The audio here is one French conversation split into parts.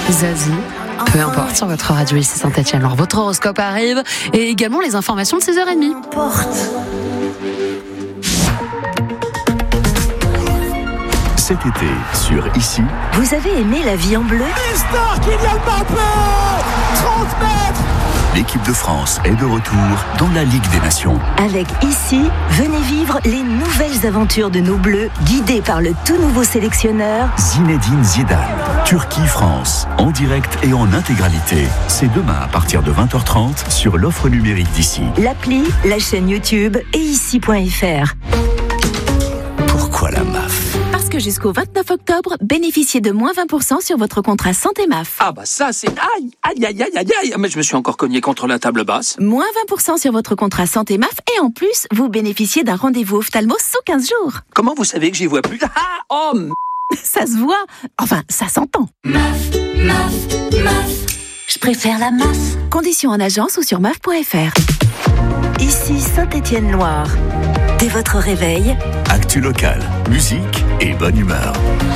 Zazie. Peu importe, sur votre radio ici Saint-Etienne. Alors votre horoscope arrive et également les informations de 6h30. Cet été, sur Ici. Vous avez aimé la vie en bleu ? Mister Kylian Mbappé, 30 mètres. L'équipe de France est de retour dans la Ligue des Nations. Avec Ici, venez vivre les nouvelles aventures de nos Bleus, guidés par le tout nouveau sélectionneur Zinedine Zidane. Turquie-France, en direct et en intégralité. C'est demain à partir de 20h30 sur l'offre numérique d'Ici. L'appli, la chaîne YouTube et ici.fr. Pourquoi la MAF ? Parce que jusqu'au 29 octobre, bénéficiez de moins 20% sur votre contrat santé MAF. Ah bah ça c'est... Aïe. Mais je me suis encore cogné contre la table basse. Moins 20% sur votre contrat santé MAF et en plus, vous bénéficiez d'un rendez-vous ophtalmo sous 15 jours. Comment vous savez que j'y vois plus? Ça se voit. Enfin, ça s'entend. MAF. Je préfère la MAF. Conditions en agence ou sur maf.fr. Ici Saint-Etienne-Loire. Dès votre réveil, actu locale, musique et bonne humeur.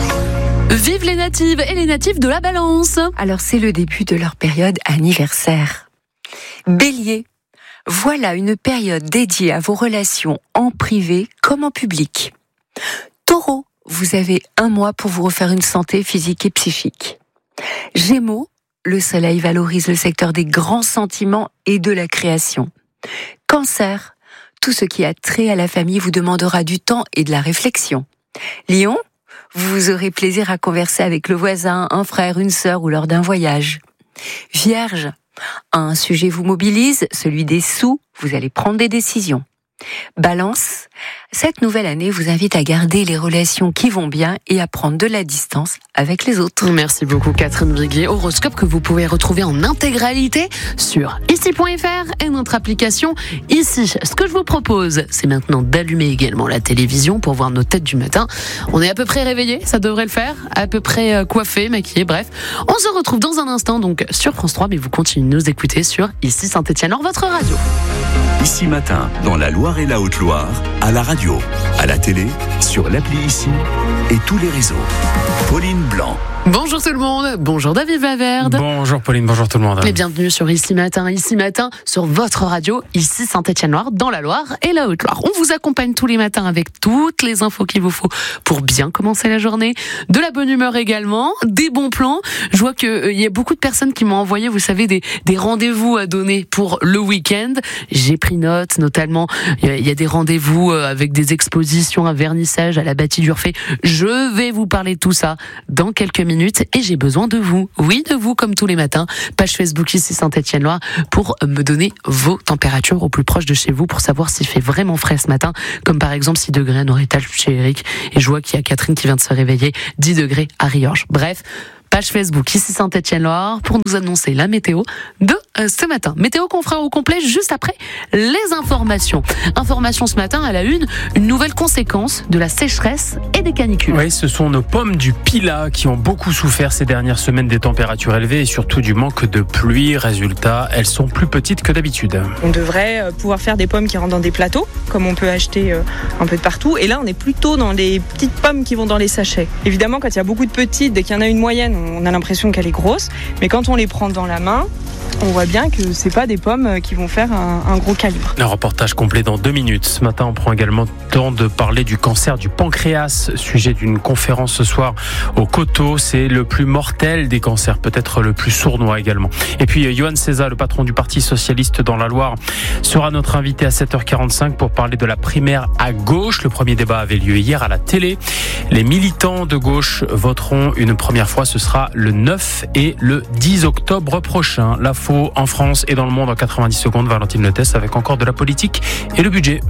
Vive les natives et les natifs de la Balance. Alors c'est le début de leur période anniversaire. Bélier, voilà une période dédiée à vos relations en privé comme en public. Taureau, vous avez un mois pour vous refaire une santé physique et psychique. Gémeaux, le soleil valorise le secteur des grands sentiments et de la création. Cancer, tout ce qui a trait à la famille vous demandera du temps et de la réflexion. Lion, vous aurez plaisir à converser avec le voisin, un frère, une sœur ou lors d'un voyage. Vierge, un sujet vous mobilise, celui des sous, vous allez prendre des décisions. Balance, cette nouvelle année vous invite à garder les relations qui vont bien et à prendre de la distance avec les autres. Merci beaucoup Catherine Briguet. Horoscope que vous pouvez retrouver en intégralité sur ici.fr et notre application Ici. Ce que je vous propose, c'est maintenant d'allumer également la télévision pour voir nos têtes du matin. On est à peu près réveillés, ça devrait le faire, à peu près coiffés, maquillés, bref. On se retrouve dans un instant donc sur France 3, mais vous continuez de nous écouter sur Ici Saint-Etienne, votre radio. Ici matin, dans la Loire et la Haute-Loire, à la radio, à la télé, sur l'appli Ici et tous les réseaux. Pauline Blanc. Bonjour tout le monde, bonjour David Valverde. Bonjour Pauline, bonjour tout le monde. Et bienvenue sur Ici Matin sur votre radio, Ici Saint-Etienne-Loire, dans la Loire et la Haute-Loire. On vous accompagne tous les matins avec toutes les infos qu'il vous faut pour bien commencer la journée, de la bonne humeur également, des bons plans. Je vois qu'il y a beaucoup de personnes qui m'ont envoyé, vous savez, des rendez-vous à donner pour le week-end. J'ai pris note, notamment, il y a des rendez-vous avec des expositions, un vernissage à la Bâtie d'Urfé. Je vais vous parler de tout ça dans quelques minutes et j'ai besoin de vous. Oui, de vous comme tous les matins. Page Facebook Ici Saint-Etienne-Loire pour me donner vos températures au plus proche de chez vous pour savoir s'il fait vraiment frais ce matin. Comme par exemple 6 degrés à Norétal chez Eric. Et je vois qu'il y a Catherine qui vient de se réveiller. 10 degrés à Riorges. Bref. Page Facebook Ici Saint-Etienne-Loire pour nous annoncer la météo de ce matin. Météo qu'on fera au complet juste après les informations. Information ce matin à la une nouvelle conséquence de la sécheresse et des canicules. Oui, ce sont nos pommes du Pilat qui ont beaucoup souffert ces dernières semaines des températures élevées et surtout du manque de pluie. Résultat, elles sont plus petites que d'habitude. On devrait pouvoir faire des pommes qui rentrent dans des plateaux, comme on peut acheter un peu de partout. Et là, on est plutôt dans des petites pommes qui vont dans les sachets. Évidemment, quand il y a beaucoup de petites, dès qu'il y en a une moyenne, on a l'impression qu'elle est grosse, mais quand on les prend dans la main, on voit bien que c'est pas des pommes qui vont faire un gros calibre. Un reportage complet dans 2 minutes. Ce matin, on prend également le temps de parler du cancer du pancréas, sujet d'une conférence ce soir au Coteau. C'est le plus mortel des cancers, peut-être le plus sournois également. Et puis, Johan César, le patron du Parti Socialiste dans la Loire, sera notre invité à 7h45 pour parler de la primaire à gauche. Le premier débat avait lieu hier à la télé. Les militants de gauche voteront une première fois. Ce sera le 9 et le 10 octobre prochain. L'info en France et dans le monde en 90 secondes. Valentine Letès avec encore de la politique et le budget.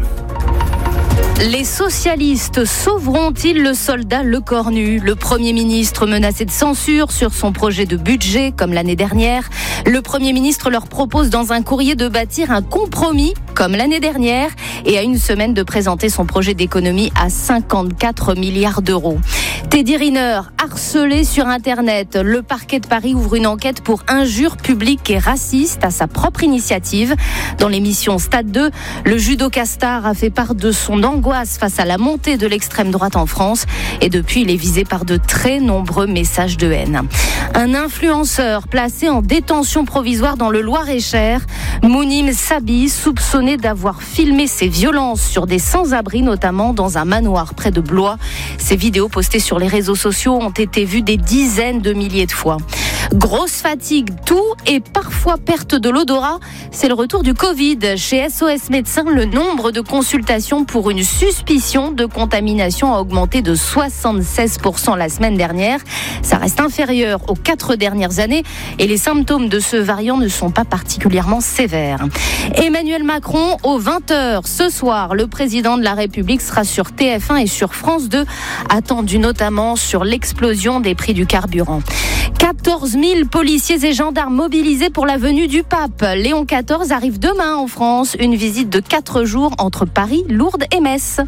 Les socialistes sauveront-ils le soldat Lecornu ? Le Premier ministre menacé de censure sur son projet de budget, comme l'année dernière. Le Premier ministre leur propose dans un courrier de bâtir un compromis, comme l'année dernière, et à une semaine de présenter son projet d'économie à 54 milliards d'euros. Teddy Riner, harcelé sur Internet. Le parquet de Paris ouvre une enquête pour injures publiques et racistes à sa propre initiative. Dans l'émission Stade 2, le judoka star a fait part de son angoisse l'angoisse face à la montée de l'extrême droite en France. Et depuis, il est visé par de très nombreux messages de haine. Un influenceur placé en détention provisoire dans le Loir-et-Cher, Mounim Sabi, soupçonné d'avoir filmé ses violences sur des sans-abri, notamment dans un manoir près de Blois. Ces vidéos postées sur les réseaux sociaux ont été vues des dizaines de milliers de fois. Grosse fatigue, toux et parfois perte de l'odorat, c'est le retour du Covid. Chez SOS Médecins, le nombre de consultations pour une suspicion de contamination a augmenté de 76% la semaine dernière. Ça reste inférieur aux 4 dernières années et les symptômes de ce variant ne sont pas particulièrement sévères. Emmanuel Macron, aux 20h ce soir, le président de la République sera sur TF1 et sur France 2, attendu notamment sur l'explosion des prix du carburant. 14 000 policiers et gendarmes mobilisés pour la venue du pape. Léon XIV arrive demain en France. Une visite de 4 jours entre Paris, Lourdes et Metz.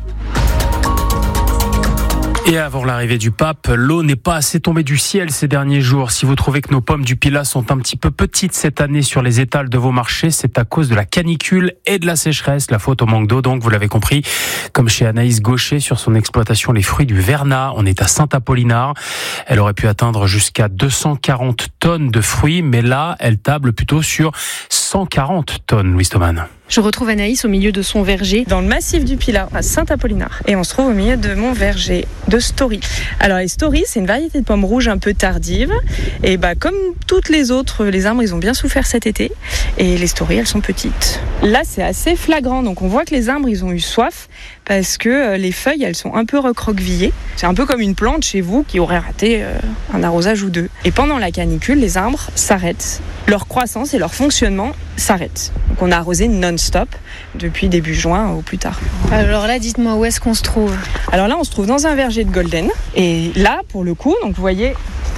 Et avant l'arrivée du pape, l'eau n'est pas assez tombée du ciel ces derniers jours. Si vous trouvez que nos pommes du Pilat sont un petit peu petites cette année sur les étals de vos marchés, c'est à cause de la canicule et de la sécheresse. La faute au manque d'eau, donc, vous l'avez compris. Comme chez Anaïs Gaucher sur son exploitation Les Fruits du Vernat. On est à Saint-Apollinaire. Elle aurait pu atteindre jusqu'à 240 tonnes de fruits, mais là, elle table plutôt sur 140 tonnes, Louise Thoman. Je retrouve Anaïs au milieu de son verger dans le massif du Pilat à Saint-Apollinaire. Et on se trouve au milieu de mon verger de Story. Alors les Story, c'est une variété de pommes rouges un peu tardive. Et comme toutes les autres, les arbres, ils ont bien souffert cet été. Et les Story, elles sont petites. Là, c'est assez flagrant. Donc on voit que les arbres, ils ont eu soif parce que les feuilles, elles sont un peu recroquevillées. C'est un peu comme une plante chez vous qui aurait raté un arrosage ou deux. Et pendant la canicule, les arbres s'arrêtent. Leur croissance et leur fonctionnement s'arrêtent. Donc on a arrosé non-stop depuis début juin au plus tard. Alors là, dites-moi où est-ce qu'on se trouve ? Alors là, on se trouve dans un verger de golden. Et là, pour le coup, donc vous voyez,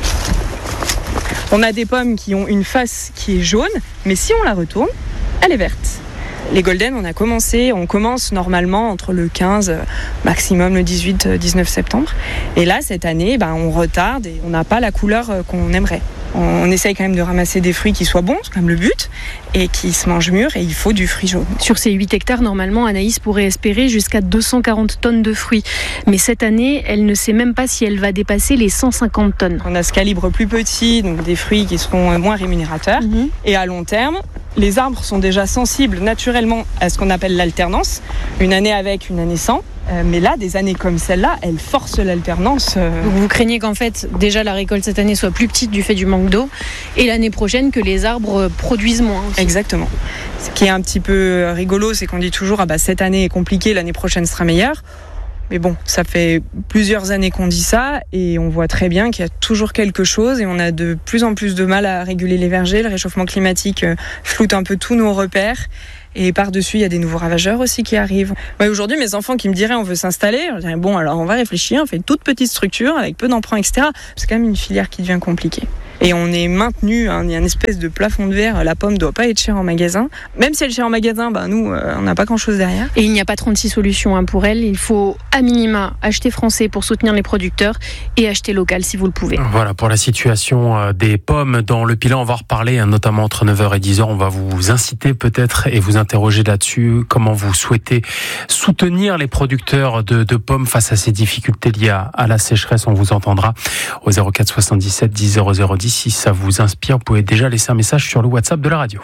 on a des pommes qui ont une face qui est jaune, mais si on la retourne, elle est verte. Les golden, on commence normalement entre le 15, maximum le 18-19 septembre. Et là, cette année, on retarde et on n'a pas la couleur qu'on aimerait. On essaye quand même de ramasser des fruits qui soient bons, c'est quand même le but, et qui se mangent mûrs, et il faut du fruit jaune. Sur ces 8 hectares, normalement, Anaïs pourrait espérer jusqu'à 240 tonnes de fruits. Mais cette année, elle ne sait même pas si elle va dépasser les 150 tonnes. On a ce calibre plus petit, donc des fruits qui seront moins rémunérateurs. Et à long terme, les arbres sont déjà sensibles naturellement à ce qu'on appelle l'alternance. Une année avec, une année sans. Mais là, des années comme celle-là, elles forcent l'alternance. Donc vous craignez qu'en fait, déjà la récolte cette année soit plus petite du fait du manque d'eau, et l'année prochaine que les arbres produisent moins aussi. Exactement. Ce qui est un petit peu rigolo, c'est qu'on dit toujours cette année est compliquée, l'année prochaine sera meilleure. Mais bon, ça fait plusieurs années qu'on dit ça et on voit très bien qu'il y a toujours quelque chose et on a de plus en plus de mal à réguler les vergers. Le réchauffement climatique floute un peu tous nos repères. Et par-dessus, il y a des nouveaux ravageurs aussi qui arrivent. Aujourd'hui, mes enfants qui me diraient on veut s'installer, je dirais alors on va réfléchir, on fait une toute petite structure avec peu d'emprunts, etc. C'est quand même une filière qui devient compliquée. Et on est maintenu, il y a une espèce de plafond de verre, la pomme ne doit pas être chère en magasin. Même si elle est chère en magasin, nous, on n'a pas grand-chose derrière. Et il n'y a pas 36 solutions pour elle. Il faut à minima acheter français pour soutenir les producteurs et acheter local si vous le pouvez. Voilà pour la situation des pommes dans le Pilat. On va en reparler, notamment entre 9h et 10h. On va vous inciter peut-être et vous interroger là-dessus. Comment vous souhaitez soutenir les producteurs de pommes face à ces difficultés liées à la sécheresse. On vous entendra au 04 77 10 00 10. Si ça vous inspire, vous pouvez déjà laisser un message sur le WhatsApp de la radio.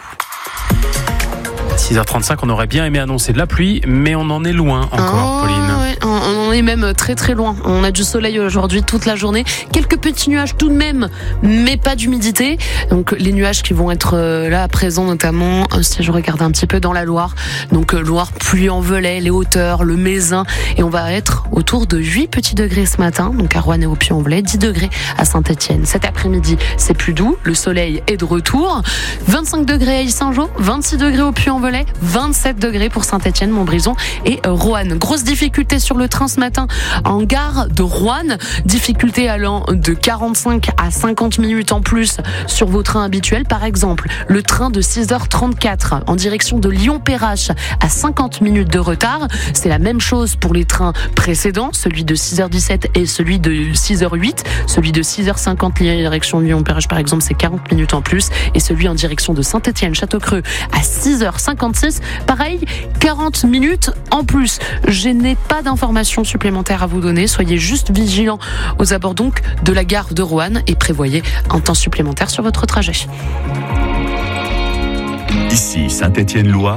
6h35, on aurait bien aimé annoncer de la pluie, mais on en est loin encore, Pauline. Ouais, on est même très très loin. On a du soleil aujourd'hui toute la journée. Quelques petits nuages tout de même, mais pas d'humidité. Donc les nuages qui vont être là à présent, notamment, si je regarde un petit peu dans la Loire. Donc Loire, Puy-en-Velay, les hauteurs, le Mézin. Et on va être autour de 8 petits degrés ce matin. Donc à Roanne et au Puy-en-Velay, 10 degrés à Saint-Etienne. Cet après-midi, c'est plus doux. Le soleil est de retour. 25 degrés à Yssingeaux, 26 degrés au Puy-en-Velay, 27 degrés pour Saint-Etienne, Montbrison et Roanne. Grosse difficulté sur le train ce matin en gare de Roanne. Difficulté allant de 45 à 50 minutes en plus sur vos trains habituels. Par exemple, le train de 6h34 en direction de Lyon-Perrache à 50 minutes de retard. C'est la même chose pour les trains précédents, celui de 6h17 et celui de 6h08. Celui de 6h50 direction Lyon-Perrache, par exemple, c'est 40 minutes en plus. Et celui en direction de Saint-Etienne, Château-Creux à 6h50 56. Pareil, 40 minutes en plus. Je n'ai pas d'informations supplémentaires à vous donner. Soyez juste vigilants aux abords donc de la gare de Roanne et prévoyez un temps supplémentaire sur votre trajet. Ici Saint-Étienne-Loire.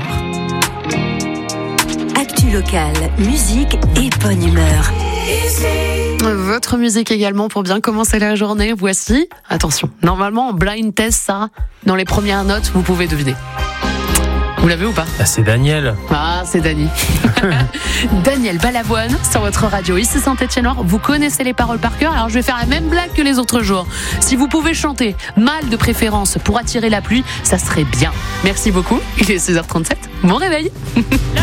Actu locale, musique et bonne humeur. Votre musique également pour bien commencer la journée. Voici, attention, normalement en blind test, Sarah, dans les premières notes, vous pouvez deviner. Vous l'avez ou pas ? C'est Daniel. Ah, c'est Dani. Daniel Balavoine sur votre radio. Ici Saint-Étienne-Loire, vous connaissez les paroles par cœur. Alors je vais faire la même blague que les autres jours. Si vous pouvez chanter mal de préférence pour attirer la pluie, ça serait bien. Merci beaucoup. Il est 6h37. Bon réveil.